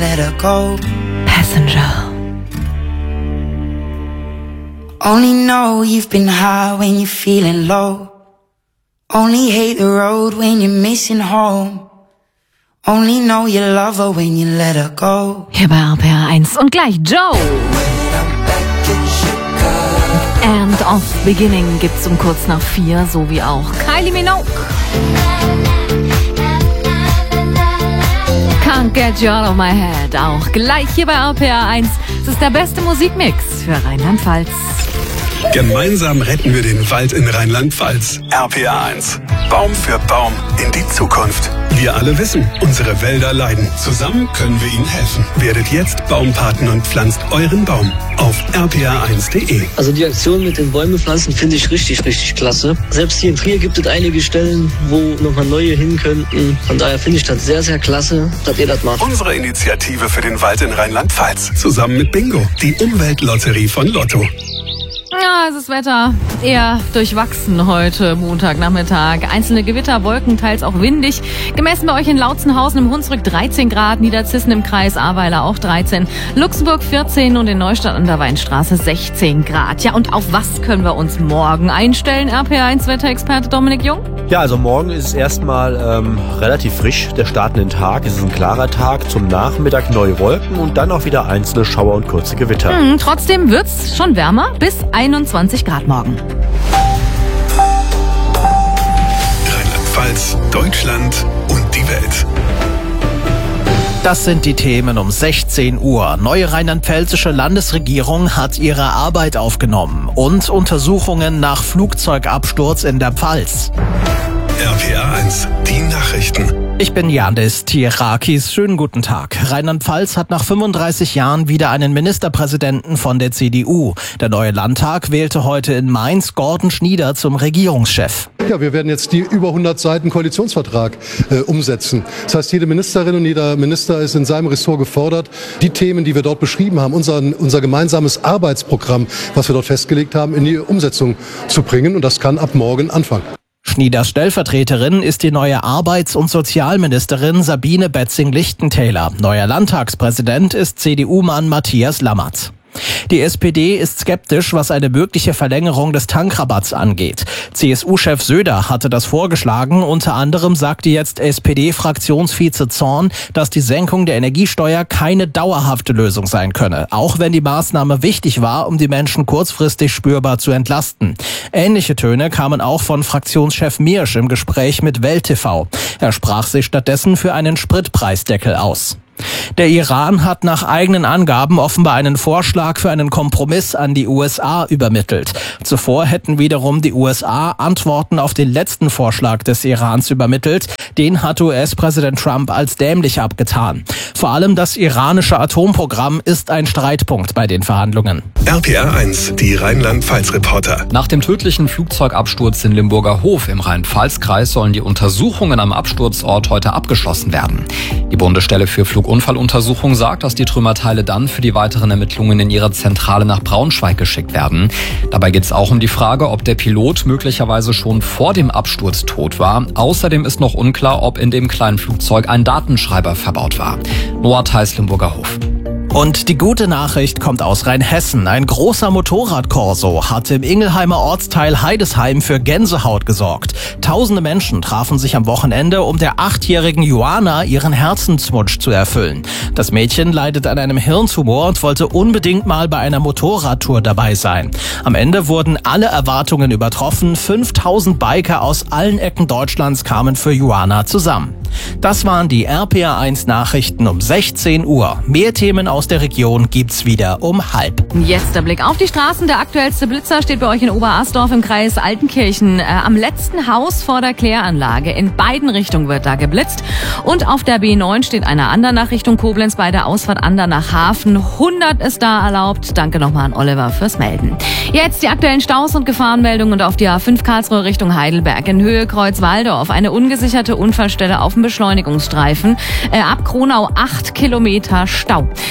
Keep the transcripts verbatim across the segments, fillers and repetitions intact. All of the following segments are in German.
Let her go. Passenger. Only know you've been high when you're feeling low. Only hate the road when you're missing home. Only know you love her when you let her go. Hier bei R P R eins und gleich Joe. And of Beginning gibt's um kurz nach vier, so wie auch Kylie Minogue. Can't get you out of my head, auch gleich hier bei R P R eins. Es ist der beste Musikmix für Rheinland-Pfalz. Gemeinsam retten wir den Wald in Rheinland-Pfalz. R P R eins. Baum für Baum in die Zukunft. Wir alle wissen, unsere Wälder leiden. Zusammen können wir ihnen helfen. Werdet jetzt Baumpaten und pflanzt euren Baum auf r p r eins punkt d e. Also die Aktion mit den Bäume pflanzen finde ich richtig, richtig klasse. Selbst hier in Trier gibt es einige Stellen, wo nochmal neue hin könnten. Von daher finde ich das sehr, sehr klasse, dass ihr das macht. Unsere Initiative für den Wald in Rheinland-Pfalz. Zusammen mit Bingo, die Umweltlotterie von Lotto. Ja, es ist Wetter eher durchwachsen heute Montagnachmittag. Einzelne Gewitter, Wolken, teils auch windig. Gemessen bei euch in Lautzenhausen im Hunsrück dreizehn Grad, Niederzissen im Kreis Ahrweiler auch dreizehn, Luxemburg vierzehn und in Neustadt an der Weinstraße sechzehn Grad. Ja, und auf was können wir uns morgen einstellen, R P R eins Wetterexperte Dominik Jung? Ja, also morgen ist es erstmal ähm, relativ frisch, der startende Tag. Es ist ein klarer Tag, zum Nachmittag neue Wolken und dann auch wieder einzelne Schauer und kurze Gewitter. Hm, trotzdem wird's schon wärmer, bis einundzwanzig Grad morgen. Rheinland-Pfalz, Deutschland und die Welt. Das sind die Themen um sechzehn Uhr. Neue rheinland-pfälzische Landesregierung hat ihre Arbeit aufgenommen und Untersuchungen nach Flugzeugabsturz in der Pfalz. R P R eins, die Nachrichten. Ich bin Yandis Tierakis. Schönen guten Tag. Rheinland-Pfalz hat nach fünfunddreißig Jahren wieder einen Ministerpräsidenten von der C D U. Der neue Landtag wählte heute in Mainz Gordon Schnieder zum Regierungschef. Ja, wir werden jetzt die über hundert Seiten Koalitionsvertrag äh, umsetzen. Das heißt, jede Ministerin und jeder Minister ist in seinem Ressort gefordert, die Themen, die wir dort beschrieben haben, unser, unser gemeinsames Arbeitsprogramm, was wir dort festgelegt haben, in die Umsetzung zu bringen. Und das kann ab morgen anfangen. Schnieders Stellvertreterin ist die neue Arbeits- und Sozialministerin Sabine Betzing-Lichtenthaler. Neuer Landtagspräsident ist C D U-Mann Matthias Lammert. Die S P D ist skeptisch, was eine mögliche Verlängerung des Tankrabatts angeht. C S U-Chef Söder hatte das vorgeschlagen. Unter anderem sagte jetzt S P D-Fraktionsvize Zorn, dass die Senkung der Energiesteuer keine dauerhafte Lösung sein könne, auch wenn die Maßnahme wichtig war, um die Menschen kurzfristig spürbar zu entlasten. Ähnliche Töne kamen auch von Fraktionschef Miersch im Gespräch mit Welt T V. Er sprach sich stattdessen für einen Spritpreisdeckel aus. Der Iran hat nach eigenen Angaben offenbar einen Vorschlag für einen Kompromiss an die U S A übermittelt. Zuvor hätten wiederum die U S A Antworten auf den letzten Vorschlag des Irans übermittelt. Den hat U S-Präsident Trump als dämlich abgetan. Vor allem das iranische Atomprogramm ist ein Streitpunkt bei den Verhandlungen. R P R eins, die Rheinland-Pfalz-Reporter. Nach dem tödlichen Flugzeugabsturz in Limburger Hof im Rhein-Pfalz-Kreis sollen die Untersuchungen am Absturzort heute abgeschlossen werden. Die Bundesstelle für Flugunfalluntersuchung sagt, dass die Trümmerteile dann für die weiteren Ermittlungen in ihre Zentrale nach Braunschweig geschickt werden. Dabei geht es auch um die Frage, ob der Pilot möglicherweise schon vor dem Absturz tot war. Außerdem ist noch unklar, ob in dem kleinen Flugzeug ein Datenschreiber verbaut war. Noah Theis, Limburger Hof. Und die gute Nachricht kommt aus Rheinhessen. Ein großer Motorradkorso hat im Ingelheimer Ortsteil Heidesheim für Gänsehaut gesorgt. Tausende Menschen trafen sich am Wochenende, um der achtjährigen Joana ihren Herzenswunsch zu erfüllen. Das Mädchen leidet an einem Hirntumor und wollte unbedingt mal bei einer Motorradtour dabei sein. Am Ende wurden alle Erwartungen übertroffen. fünftausend Biker aus allen Ecken Deutschlands kamen für Joana zusammen. Das waren die R P R eins Nachrichten um sechzehn Uhr. Mehr Themen aus der Region gibt's wieder um halb. Jetzt der Blick auf die Straßen. Der aktuellste Blitzer steht bei euch in Oberasdorf im Kreis Altenkirchen. Äh, am letzten Haus vor der Kläranlage. In beiden Richtungen wird da geblitzt. Und auf der B neun steht einer Andern nach Richtung Koblenz bei der Ausfahrt Andern nach Hafen. hundert ist da erlaubt. Danke nochmal an Oliver fürs Melden. Jetzt die aktuellen Staus und Gefahrenmeldungen und auf die A fünf Karlsruhe Richtung Heidelberg. In Höhe Kreuzwaldorf eine ungesicherte Unfallstelle auf dem Beschleunigungsstreifen. Äh, ab Kronau acht Kilometer Stau.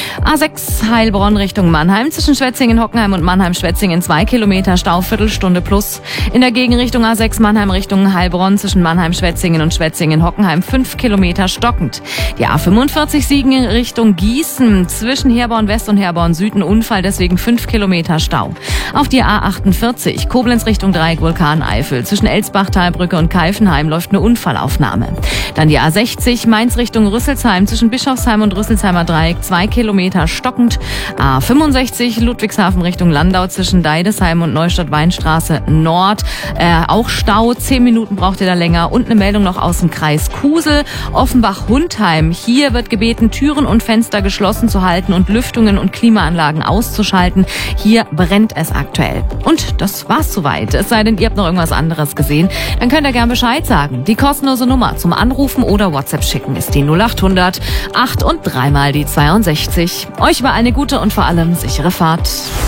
A sechs Heilbronn Richtung Mannheim. Zwischen Schwetzingen, Hockenheim und Mannheim-Schwetzingen zwei Kilometer Stau, Viertelstunde plus. In der Gegenrichtung A sechs Mannheim Richtung Heilbronn. Zwischen Mannheim-Schwetzingen und Schwetzingen-Hockenheim fünf Kilometer stockend. Die A fünfundvierzig Siegen Richtung Gießen. Zwischen Herborn West und Herborn Süd ein Unfall, deswegen fünf Kilometer Stau. Auf die A achtundvierzig Koblenz Richtung Dreieck Vulkaneifel. Zwischen Elsbach, Talbrücke und Keifenheim läuft eine Unfallaufnahme. Dann die A sechzig Mainz Richtung Rüsselsheim. Zwischen Bischofsheim und Rüsselsheimer Dreieck zwei Kilometer stockend. A fünfundsechzig Ludwigshafen Richtung Landau. Zwischen Deidesheim und Neustadt-Weinstraße Nord. Äh, auch Stau. Zehn Minuten braucht ihr da länger. Und eine Meldung noch aus dem Kreis Kusel. Offenbach-Hundheim. Hier wird gebeten, Türen und Fenster geschlossen zu halten und Lüftungen und Klimaanlagen auszuschalten. Hier brennt es aktuell. Und das war's soweit. Es sei denn, ihr habt noch irgendwas anderes gesehen. Dann könnt ihr gern Bescheid sagen. Die kostenlose Nummer zum Anrufen oder WhatsApp schicken ist die null achthundert acht und dreimal die zweiundsechzig. Euch war eine gute und vor allem sichere Fahrt.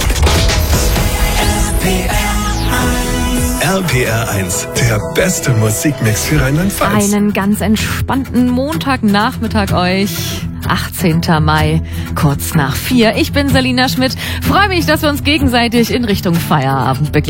R P R eins, der beste Musikmix für Rheinland-Pfalz. Einen ganz entspannten Montagnachmittag euch. achtzehnten Mai, kurz nach vier. Ich bin Selina Schmidt. Freue mich, dass wir uns gegenseitig in Richtung Feierabend begleiten.